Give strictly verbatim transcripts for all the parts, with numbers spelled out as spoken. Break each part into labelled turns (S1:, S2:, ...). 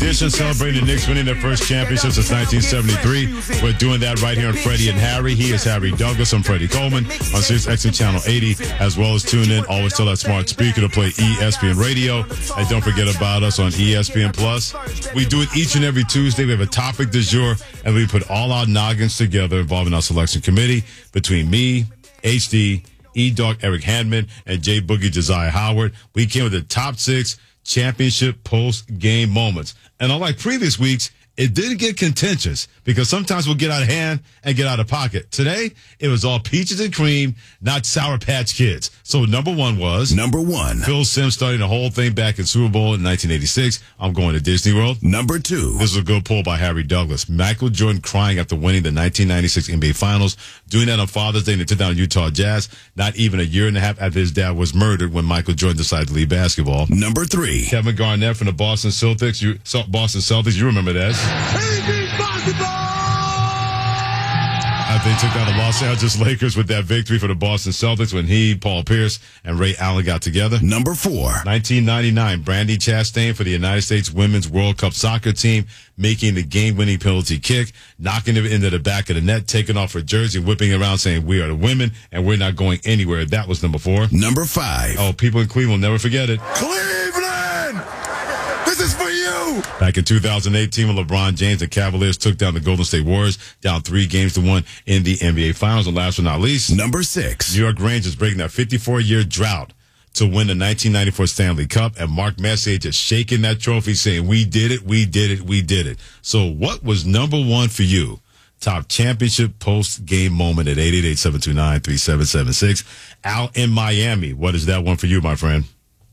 S1: tradition celebrating the Knicks winning their first championship since nineteen seventy-three. We're doing that right here on Freddie and Harry. He is Harry Douglas. I'm Freddie Coleman on Sirius X M Channel eighty, as well as tune in. Always tell that smart speaker to play E S P N Radio. And don't forget about us on E S P N Plus. We do it each and every Tuesday. We have a topic du jour, and we put all our noggins together involving our selection committee between me, H D, E-Dog Eric Handman, and J Boogie Josiah Howard. We came with the top six championship post-game moments. And unlike previous weeks, it didn't get contentious because sometimes we'll get out of hand and get out of pocket. Today, it was all peaches and cream, not Sour Patch Kids. So number one was...
S2: Number one.
S1: Phil Simms starting the whole thing back in Super Bowl in nineteen eighty-six. I'm going to Disney World.
S2: Number two.
S1: This was a good poll by Harry Douglas. Michael Jordan crying after winning the nineteen ninety-six N B A Finals. Doing that on Father's Day in the took down Utah Jazz. Not even a year and a half after his dad was murdered when Michael Jordan decided to leave basketball.
S2: Number three.
S1: Kevin Garnett from the Boston Celtics. You, Boston Celtics, you remember that. After they took down the Los Angeles Lakers with that victory for the Boston Celtics when he, Paul Pierce, and Ray Allen got together.
S2: Number four.
S1: nineteen ninety-nine, Brandi Chastain for the United States Women's World Cup soccer team, making the game-winning penalty kick, knocking it into the back of the net, taking off her jersey, whipping around saying, "We are the women, and we're not going anywhere." That was number four.
S2: Number five.
S1: Oh, people in Cleveland will never forget it.
S2: Cleveland! This is for you!
S1: Back in two thousand eighteen, when LeBron James and Cavaliers took down the Golden State Warriors, down three games to one in the N B A Finals. And last but not least,
S2: number six.
S1: New York Rangers breaking that fifty-four-year drought to win the nineteen ninety-four Stanley Cup, and Mark Messier just shaking that trophy saying, "We did it, we did it, we did it." So what was number one for you? Top championship post-game moment at eight eight eight, seven two nine, three seven seven six. Al in Miami, what is that one for you, my friend?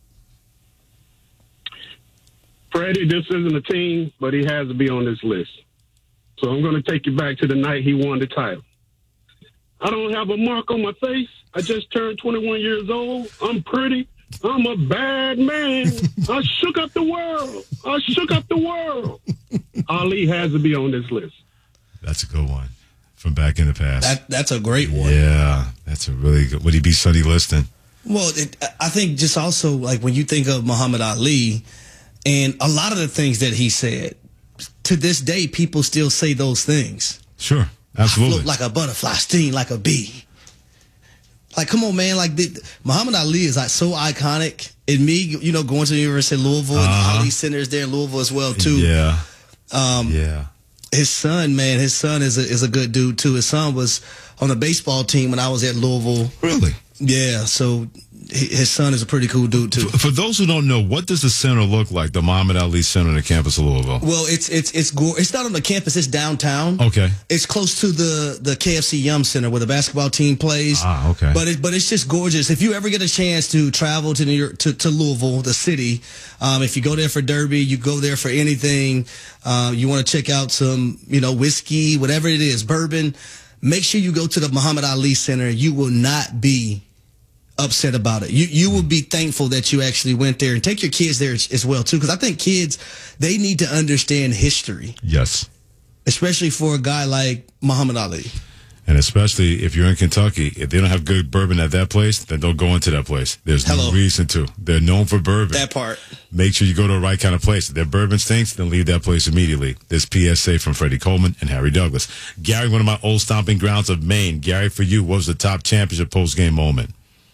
S3: Freddie, this isn't a team, but he has to be on this list. So I'm going to take you back to the night he won the title. I don't have a mark on my face. I just turned twenty-one years old. I'm pretty. I'm a bad man. I shook up the world. I shook up the world. Ali has to be on this list.
S1: That's a good one from back in the past.
S4: That, that's a great one.
S1: Yeah, that's a really good. Would he be Sonny Liston?
S4: Well, it, I think just also like when you think of Muhammad Ali and a lot of the things that he said, to this day, people still say those things.
S1: Sure, absolutely.
S4: I float like a butterfly, sting like a bee. Like, come on, man. Like, the, Muhammad Ali is like so iconic. And me, you know, going to the University of Louisville, uh-huh. and Ali Center is there in Louisville as well, too.
S1: Yeah.
S4: Um,
S1: yeah.
S4: His son, man, his son is a, is a good dude, too. His son was on the baseball team when I was at Louisville.
S1: Really?
S4: Yeah, so his son is a pretty cool dude, too.
S1: For, for those who don't know, what does the center look like, the Muhammad Ali Center on the campus of Louisville?
S4: Well, it's it's it's it's not on the campus. It's downtown.
S1: Okay.
S4: It's close to the, the K F C Yum Center where the basketball team plays.
S1: Ah, okay.
S4: But it, but it's just gorgeous. If you ever get a chance to travel to New York, to, to Louisville, the city, um, if you go there for Derby, you go there for anything, uh, you want to check out some, you know, whiskey, whatever it is, bourbon, make sure you go to the Muhammad Ali Center. You will not be upset about it. You you will be thankful that you actually went there, and take your kids there as, as well too, because I think kids, they need to understand history.
S1: Yes,
S4: especially for a guy like Muhammad Ali.
S1: And especially if you're in Kentucky, if they don't have good bourbon at that place, then don't go into that place. There's
S4: Hello.
S1: no reason to. They're known for bourbon.
S4: That part.
S1: Make sure you go to the right kind of place. If their bourbon stinks, then leave that place immediately. This P S A from Freddie Coleman and Harry Douglas. Gary, one of my old stomping grounds of Maine. Gary, for you, what was the top championship post-game moment?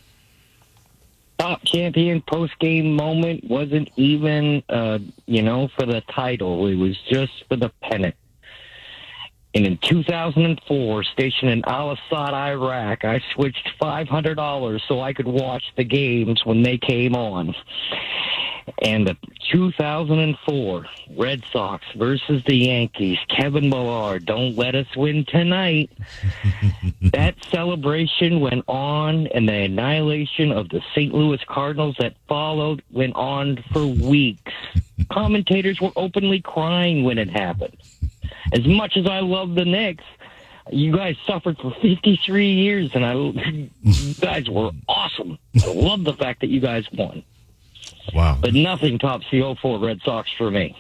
S5: Top champion post-game moment wasn't even, uh, you know, for the title. It was just for the pennant. And in two thousand four, stationed in Al-Assad, Iraq, I switched five hundred dollars so I could watch the games when they came on. And the two thousand four Red Sox versus the Yankees, Kevin Millar, don't let us win tonight. That celebration went on, and the annihilation of the Saint Louis Cardinals that followed went on for weeks. Commentators were openly crying when it happened. As much as I love the Knicks, you guys suffered for fifty-three years, and I, you guys were awesome. I love the fact that you guys won.
S1: Wow.
S5: But nothing tops the oh four Red Sox for me.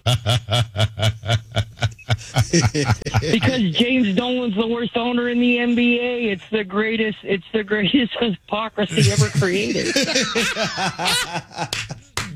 S5: Because James Dolan's the worst owner in the N B A. It's the greatest, it's the greatest hypocrisy ever created.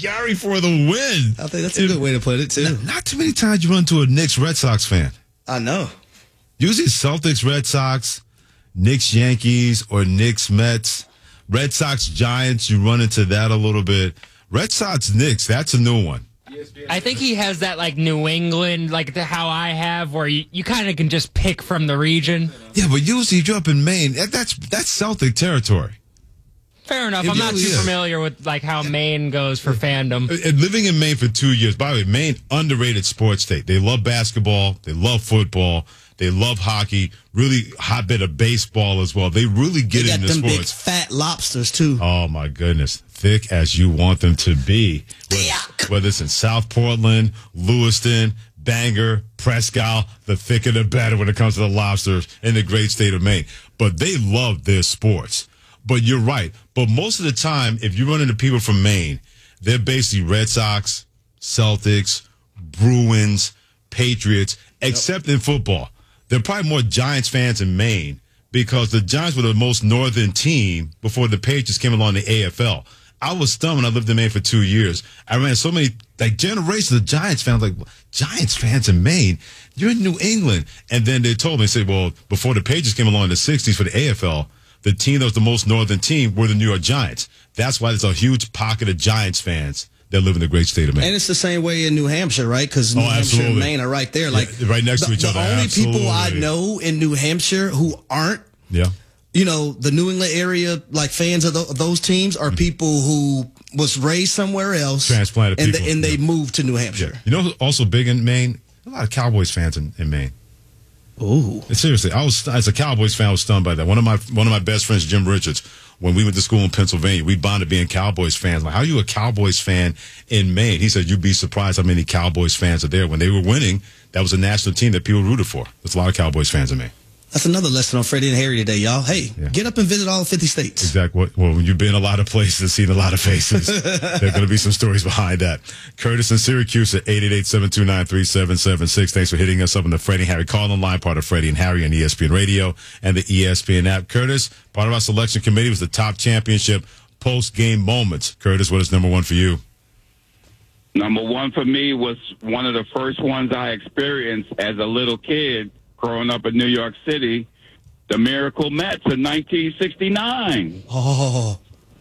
S1: Gary for the win.
S4: I think that's a good way to put it, too.
S1: Not, not too many times you run into a Knicks Red Sox fan.
S4: I know.
S1: Usually Celtics, Red Sox, Knicks, Yankees, or Knicks, Mets. Red Sox, Giants, you run into that a little bit. Red Sox, Knicks, that's a new one.
S6: I think he has that like New England, like the, how I have, where you, you kind of can just pick from the region.
S1: Yeah, but usually if you're up in Maine, that, that's that's Celtic territory.
S6: Fair enough.
S1: It
S6: I'm not
S1: really
S6: too
S1: is.
S6: familiar with like how Maine goes for fandom.
S1: And living in Maine for two years, by the way, Maine, underrated sports state. They love basketball. They love football. They love hockey. Really hotbed of baseball as well. They really get
S4: They got
S1: into
S4: them big
S1: sports.
S4: fat lobsters, too.
S1: Oh, my goodness. Thick as you want them to be. Whether, whether it's in South Portland, Lewiston, Bangor, Prescott, the thicker the better when it comes to the lobsters in the great state of Maine. But they love their sports. But you're right. But most of the time, if you run into people from Maine, they're basically Red Sox, Celtics, Bruins, Patriots, except in football. They're probably more Giants fans in Maine because the Giants were the most northern team before the Patriots came along in the A F L. I was stunned when I lived in Maine for two years. I ran so many, like, generations of Giants fans, like, Giants fans in Maine? You're in New England. And then they told me, they said, well, before the Patriots came along in the sixties for the A F L, the team that was the most northern team were the New York Giants. That's why there's a huge pocket of Giants fans that live in the great state of Maine.
S4: And it's the same way in New Hampshire, right? Because New
S1: Oh,
S4: Hampshire and
S1: absolutely.
S4: Maine are right there. Like
S1: Yeah, right next to
S4: the-
S1: each other,
S4: The only people I
S1: absolutely.
S4: know in New Hampshire who aren't,
S1: Yeah.
S4: you know, the New England area, like fans of, tho- of those teams, are people who was raised somewhere else,
S1: Transplanted
S4: and,
S1: people,
S4: they, and they
S1: yeah.
S4: moved to New Hampshire.
S1: You know who's also big in Maine? A lot of Cowboys fans in, in Maine.
S4: Ooh,
S1: Seriously, I was as a Cowboys fan, I was stunned by that. One of my one of my best friends, Jim Richards, when we went to school in Pennsylvania, we bonded being Cowboys fans. Like, how are you a Cowboys fan in Maine? He said, you'd be surprised how many Cowboys fans are there. When they were winning, that was a national team that people rooted for. There's a lot of Cowboys fans in Maine.
S4: that's another lesson on Freddie and Harry today, y'all. Hey,
S1: Yeah.
S4: get up and visit all fifty states.
S1: Exactly. What- Well, when you've been a lot of places and seen a lot of faces, there are going to be some stories behind that. Curtis in Syracuse at eight eight eight, seven two nine, three seven seven six. Thanks for hitting us up on the Freddie and Harry call-in line, part of Freddie and Harry on E S P N Radio and the E S P N app. Curtis, part of our selection committee was the top championship post-game moments. Curtis, what is number one for you?
S7: Number one for me was one of the first ones I experienced as a little kid growing up in New York City, the Miracle Mets in nineteen sixty-nine.
S4: Oh,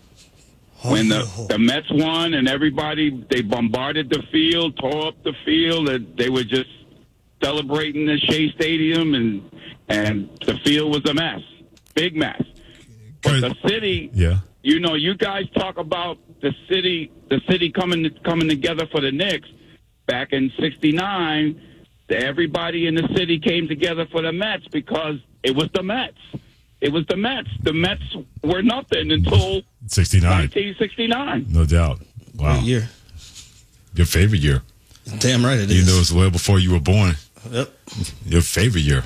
S7: When the,
S4: Oh.
S7: the Mets won and everybody, they bombarded the field, tore up the field, and they were just celebrating the Shea Stadium, and and the field was a mess, big mess. But the city,
S1: Yeah.
S7: you know, you guys talk about the city, the city coming coming together for the Knicks back in sixty-nine. Everybody in the city came together for the Mets because it was the Mets. It was the Mets. The Mets were nothing until
S1: sixty-nine.
S7: nineteen sixty-nine.
S1: No doubt. Wow.
S4: great year.
S1: Your favorite year.
S4: Damn right it
S1: You
S4: is.
S1: know, it's well before you were born.
S4: Yep.
S1: Your favorite year.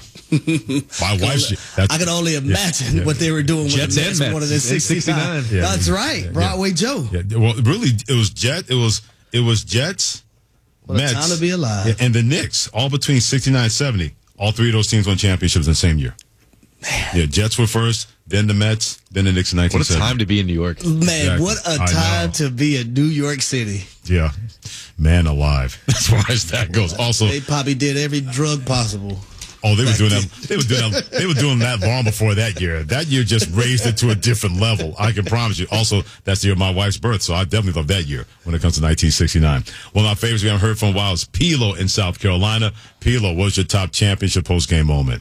S1: My wife's year. That's-
S4: I can only imagine
S1: yeah.
S4: what they were doing with
S8: Jets
S4: the
S8: and
S4: Mets
S8: Mets
S4: more than
S8: in
S4: sixty-nine.
S8: sixty-nine.
S1: Yeah.
S4: That's right,
S1: Yeah.
S4: Broadway Joe.
S1: Yeah, well, really, it was Jet. It was it was Jets,
S4: What a
S1: Mets,
S4: time to be alive.
S1: yeah, and the Knicks, all between sixty-nine and seventy. All three of those teams won championships in the same year. Yeah, Jets were first, then the Mets, then the Knicks in nineteen
S8: What a
S1: seventy.
S8: time to be in New York.
S4: Man,
S1: Exactly.
S4: what a
S1: I
S4: time
S1: know.
S4: to be in New York City.
S1: Yeah, man alive. As far as that goes. Also,
S4: They probably did every drug possible.
S1: oh, they were
S4: back
S1: doing
S4: then.
S1: that. They were doing that. They were doing that long before that year. That year just raised it to a different level. I can promise you. Also, that's the year of my wife's birth, so I definitely love that year when it comes to nineteen sixty-nine. One of my favorites we haven't heard from in a while is Pilo in South Carolina. Pilo, what was your top championship post game moment?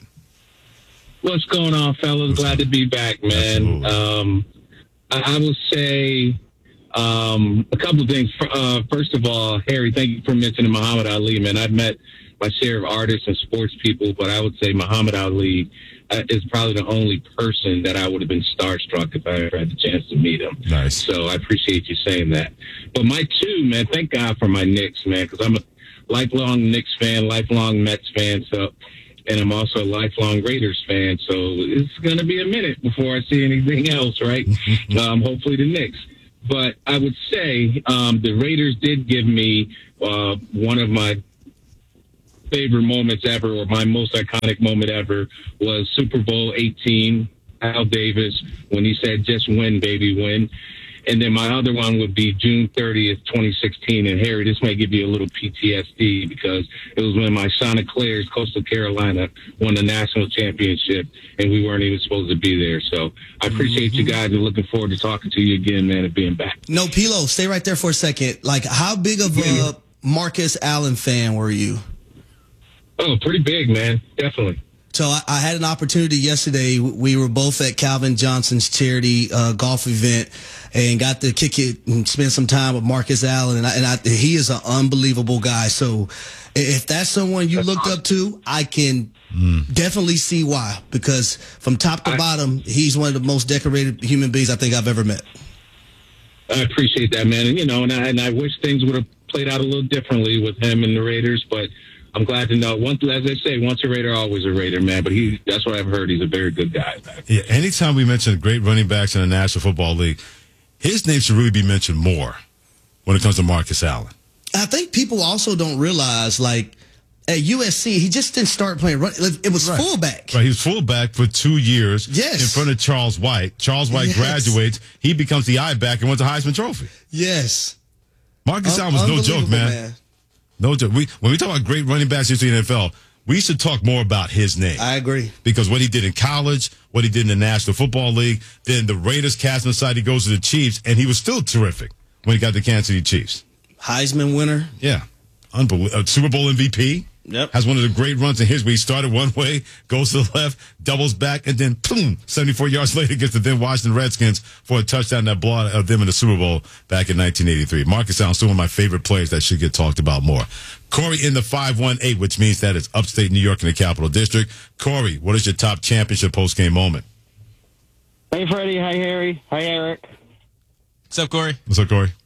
S9: What's going on, fellas? Glad to be back, man.
S1: Absolutely.
S9: Um, I, I will say um, a couple of things. Uh, first of all, Harry, thank you for mentioning Muhammad Ali, man. I've met my share of artists and sports people, but I would say Muhammad Ali uh, is probably the only person that I would have been starstruck if I ever had the chance to meet him.
S1: Nice.
S9: So I appreciate you saying that. But my two, man, thank God for my Knicks, man, because I'm a lifelong Knicks fan, lifelong Mets fan. So. And I'm also a lifelong Raiders fan, so it's going to be a minute before I see anything else, right? um, hopefully the Knicks. But I would say um, the Raiders did give me uh, one of my favorite moments ever, or my most iconic moment ever, was Super Bowl eighteen, Al Davis, when he said, just win, baby, win. And then my other one would be June thirtieth, twenty sixteen. And Harry, this may give you a little P T S D because it was when my Chanticleers, Coastal Carolina, won the national championship, and we weren't even supposed to be there. So I appreciate mm-hmm. you guys and looking forward to talking to you again, man, and being back.
S4: No, Pilo, stay right there for a second. Like, how big of a Marcus Allen fan were you?
S9: Oh, pretty big, man. Definitely.
S4: So I, I had an opportunity yesterday. We were both at Calvin Johnson's charity uh, golf event and got to kick it and spend some time with Marcus Allen. And, I, and I, he is an unbelievable guy. So if that's someone you looked up to, I can mm. definitely see why. Because from top to I, bottom, he's one of the most decorated human beings I think I've ever met.
S9: I appreciate that, man. And, you know, and I, and I wish things would have played out a little differently with him and the Raiders, but I'm glad to know. Once, as they say, once a Raider, always a Raider, man. But he, that's what I've heard. He's a very good guy, man.
S1: Yeah, anytime we mention great running backs in the National Football League, his name should really be mentioned more when it comes to Marcus Allen.
S4: I think people also don't realize, like, at U S C, he just didn't start playing run. It was
S1: right.
S4: fullback.
S1: Right, he was fullback for two years
S4: yes.
S1: in front of Charles White. Charles White yes. graduates. He becomes the I-back and wins the Heisman Trophy.
S4: Yes.
S1: Marcus Allen was no joke, man. man. No joke. We, when we talk about great running backs in the N F L, we should talk more about his name.
S4: I agree.
S1: Because what he did in college, what he did in the National Football League, then the Raiders cast him aside, he goes to the Chiefs, and he was still terrific when he got the Kansas City Chiefs.
S4: Heisman winner.
S1: Yeah. Unbelievable. Uh, Super Bowl M V P.
S4: Yep.
S1: Has one of the great runs in history. He started one way, goes to the left, doubles back, and then, boom, seventy-four yards later gets the then Washington Redskins for a touchdown that blew out them in the Super Bowl back in nineteen eighty-three. Marcus Allen is one of my favorite players that should get talked about more. Corey in the five one eight, which means that it's upstate New York in the Capital District. Corey, what is your top championship postgame moment?
S8: Hey, Freddie. Hi, Harry. Hi, Eric.
S10: What's up, Corey?
S1: What's up, Corey?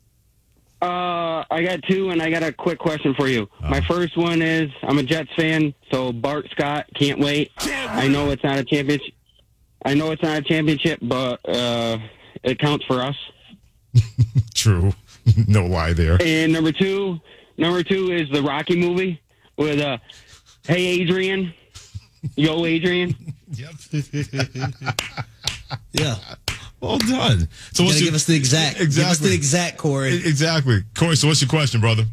S8: Uh, I got two, and I got a quick question for you.
S1: Oh.
S8: My first one is, I'm a Jets fan, so Bart Scott, can't wait. Can't wait. I know it's not a championship. I know it's not a championship, but uh, it counts for us.
S1: True. No lie there.
S8: And number two, number two is the Rocky movie with, uh, hey, Adrian. Yo, Adrian.
S1: Yep.
S4: Yeah.
S1: Well done. So
S4: you
S1: what's
S4: gotta
S1: your,
S4: give us the exact.
S1: Exactly.
S4: Give us the exact, Corey.
S1: Exactly. Corey, so what's your question, brother?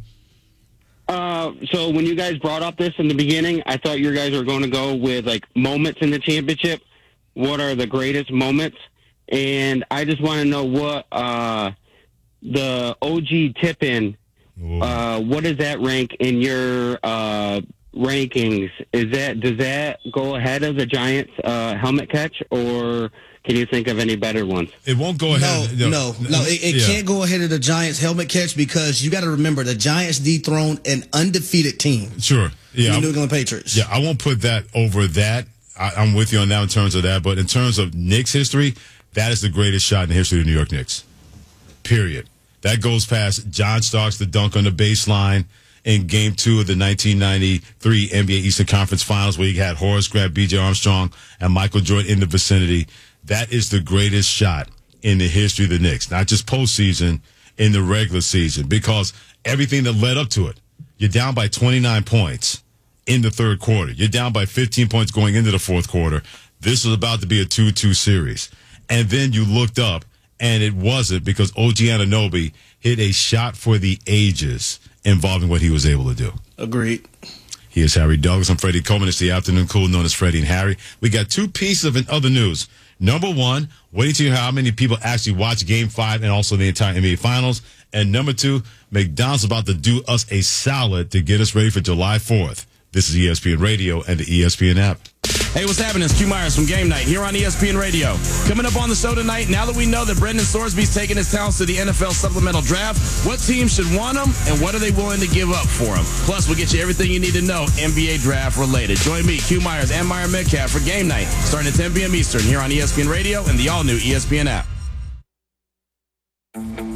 S8: Uh, so when you guys brought up this in the beginning, I thought you guys were going to go with, like, moments in the championship. What are the greatest moments? And I just want to know what uh, the O G tip-in, uh, what does that rank in your uh, rankings? Is that Does that go ahead of the Giants' uh, helmet catch, or can you think of any better ones?
S1: It won't go ahead.
S4: No, no, no. no it it yeah. can't go ahead of the Giants' helmet catch because you got to remember the Giants dethroned an undefeated team.
S1: Sure. Yeah.
S4: The New England Patriots.
S1: Yeah, I won't put that over that. I, I'm with you on that in terms of that. But in terms of Knicks history, that is the greatest shot in the history of the New York Knicks. Period. That goes past John Starks, the dunk on the baseline in Game Two of the nineteen ninety-three N B A Eastern Conference Finals, where you had Horace Grant, B J Armstrong, and Michael Jordan in the vicinity. That is the greatest shot in the history of the Knicks, not just postseason, in the regular season, because everything that led up to it. You're down by twenty-nine points in the third quarter. You're down by fifteen points going into the fourth quarter. This was about to be a two two series. And then you looked up, and it wasn't, because O G Anunoby hit a shot for the ages involving what he was able to do.
S4: Agreed.
S1: He is Harry Douglas. I'm Freddie Coleman. It's the afternoon cool, known as Freddie and Harry. We got two pieces of other news. Number one, waiting to hear how many people actually watch Game five and also the entire N B A Finals. And number two, McDonald's about to do us a salad to get us ready for July fourth. This is E S P N Radio and the E S P N app.
S10: Hey, what's happening? It's Q Myers from Game Night here on E S P N Radio. Coming up on the show tonight, now that we know that Brendan Sorsby's taking his talents to the N F L supplemental draft, what teams should want him and what are they willing to give up for him? Plus, we'll get you everything you need to know N B A draft related. Join me, Q Myers, and Meyer Metcalf for Game Night, starting at ten p.m. Eastern here on E S P N Radio and the all-new E S P N app.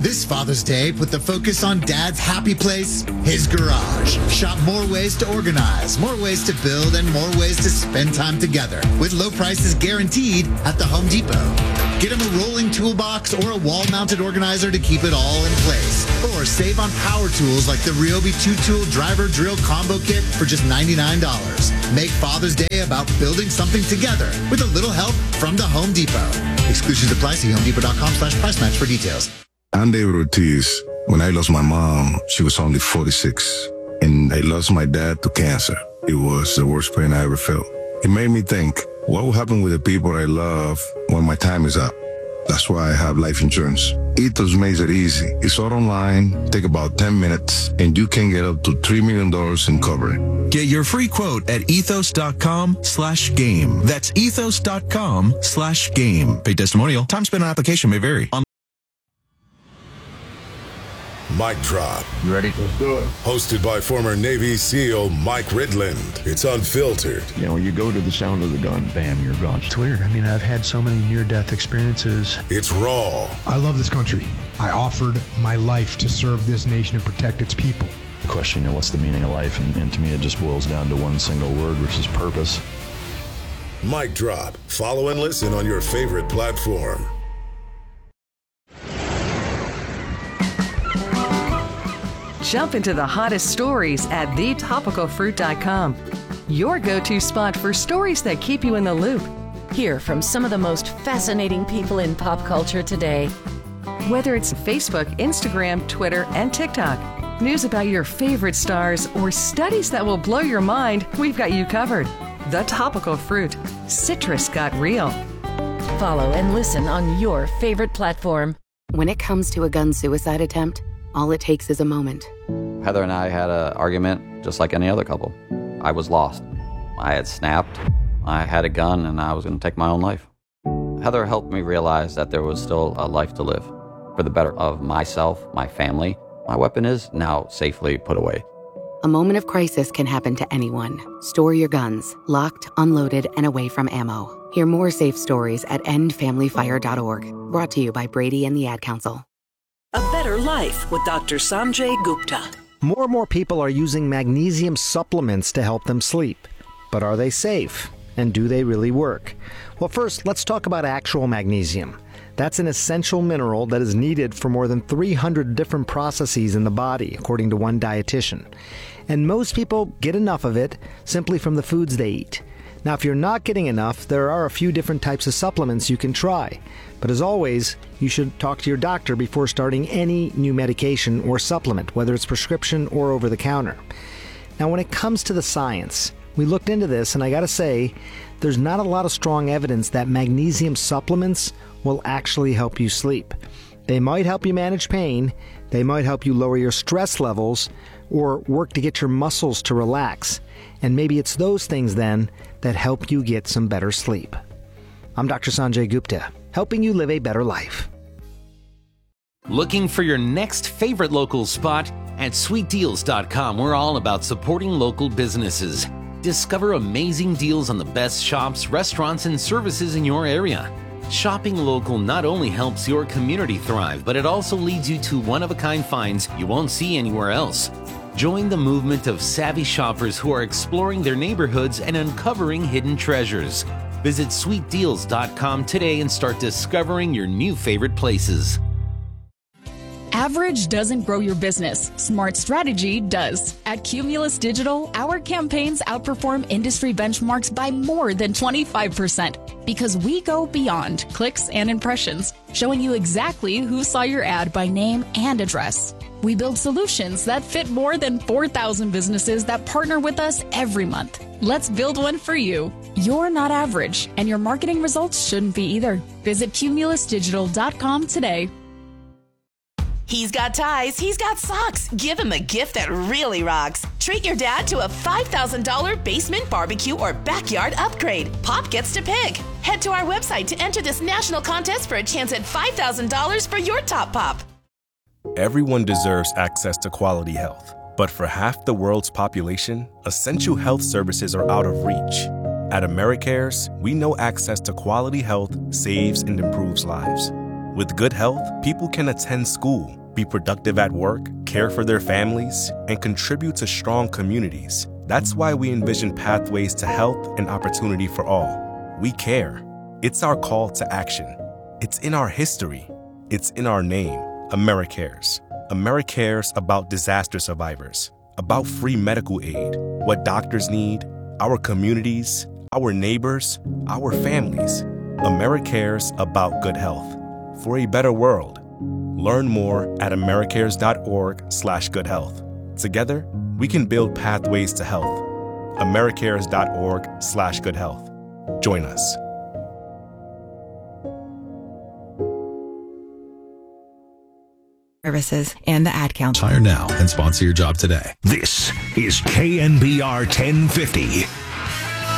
S11: This Father's Day, put the focus on Dad's happy place, his garage. Shop more ways to organize, more ways to build, and more ways to spend time together with low prices guaranteed at the Home Depot. Get him a rolling toolbox or a wall-mounted organizer to keep it all in place. Or save on power tools like the Ryobi two-tool driver drill combo kit for just ninety-nine dollars. Make Father's Day about building something together with a little help from the Home Depot. Exclusions apply. See homedepot.com slash price match for details.
S2: I'm David Ortiz. When I lost my mom, she was only forty-six. And I lost my dad to cancer. It was the worst pain I ever felt. It made me think, what will happen with the people I love when my time is up? That's why I have life insurance. Ethos makes it easy. It's all online, take about ten minutes, and you can get up to three million dollars in coverage.
S12: Get your free quote at ethos.com slash game. That's ethos.com slash game. Paid testimonial. Time spent on application may vary. On-
S2: Mic Drop.
S13: You ready? Let's do it.
S2: Hosted by former Navy SEAL Mike Ridland. It's unfiltered.
S13: You know, you go to the sound of the gun, bam, you're gone.
S14: It's weird. I mean, I've had so many near-death experiences.
S2: It's raw.
S15: I love this country. I offered my life to serve this nation and protect its people.
S13: The question, you know, what's the meaning of life? And, and to me, it just boils down to one single word, which is purpose.
S2: Mic Drop. Follow and listen on your favorite platform.
S16: Jump into the hottest stories at the topical fruit dot com. Your go-to spot for stories that keep you in the loop.
S17: Hear from some of the most fascinating people in pop culture today.
S16: Whether it's Facebook, Instagram, Twitter, and TikTok, news about your favorite stars, or studies that will blow your mind, we've got you covered. The Topical Fruit. Citrus got real.
S17: Follow and listen on your favorite platform.
S18: When it comes to a gun suicide attempt, all it takes is a moment.
S19: Heather and I had an argument just like any other couple. I was lost. I had snapped. I had a gun and I was going to take my own life. Heather helped me realize that there was still a life to live for the better of myself, my family. My weapon is now safely put away.
S18: A moment of crisis can happen to anyone. Store your guns, locked, unloaded, and away from ammo. Hear more safe stories at end family fire dot org. Brought to you by Brady and the Ad Council.
S20: A better life with Doctor Sanjay Gupta.
S21: More and more people are using magnesium supplements to help them sleep. But are they safe? And do they really work? Well, first, let's talk about actual magnesium. That's an essential mineral that is needed for more than three hundred different processes in the body, according to one dietitian. And most people get enough of it simply from the foods they eat. Now, if you're not getting enough, there are a few different types of supplements you can try. But as always, you should talk to your doctor before starting any new medication or supplement, whether it's prescription or over the counter. Now, when it comes to the science, we looked into this, and I gotta say, there's not a lot of strong evidence that magnesium supplements will actually help you sleep. They might help you manage pain, they might help you lower your stress levels, or work to get your muscles to relax. And maybe it's those things then that help you get some better sleep. I'm Doctor Sanjay Gupta, helping you live a better life.
S22: Looking for your next favorite local spot? At sweet deals dot com, we're all about supporting local businesses. Discover amazing deals on the best shops, restaurants, and services in your area. Shopping local not only helps your community thrive, but it also leads you to one-of-a-kind finds you won't see anywhere else. Join the movement of savvy shoppers who are exploring their neighborhoods and uncovering hidden treasures. Visit sweet deals dot com today and start discovering your new favorite places.
S23: Average doesn't grow your business. Smart strategy does. At Cumulus Digital, our campaigns outperform industry benchmarks by more than twenty-five percent because we go beyond clicks and impressions, showing you exactly who saw your ad by name and address. We build solutions that fit more than four thousand businesses that partner with us every month. Let's build one for you. You're not average, and your marketing results shouldn't be either. Visit cumulus digital dot com today.
S24: He's got ties, he's got socks. Give him a gift that really rocks. Treat your dad to a five thousand dollars basement barbecue or backyard upgrade. Pop gets to pick. Head to our website to enter this national contest for a chance at five thousand dollars for your top pop.
S25: Everyone deserves access to quality health. But for half the world's population, essential health services are out of reach. At AmeriCares, we know access to quality health saves and improves lives. With good health, people can attend school, be productive at work, care for their families, and contribute to strong communities. That's why we envision pathways to health and opportunity for all. We care. It's our call to action. It's in our history. It's in our name. AmeriCares. AmeriCares about disaster survivors, about free medical aid, what doctors need, our communities, our neighbors, our families. AmeriCares about good health. For a better world. Learn more at americares.org slash good health. Together, we can build pathways to health. americares.org slash good health. Join us.
S3: Services and the ad count.
S5: Hire now and sponsor your job today.
S6: This is K N B R ten fifty,